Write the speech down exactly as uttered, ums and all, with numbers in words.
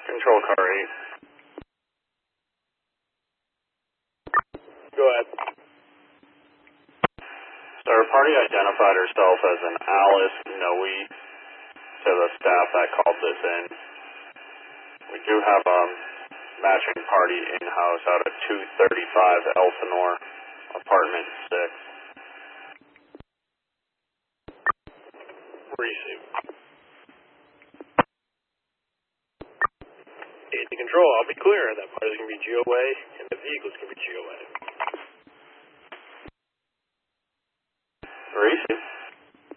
Control car eight. Go ahead. Star party identified herself as an Alice Noe to the staff that called this in. We do have a matching party in-house out of two thirty-five Elsinore, apartment six. Receive. Eight to control, I'll be clear. That party's going to be G O A, and the vehicle's going to be G O A.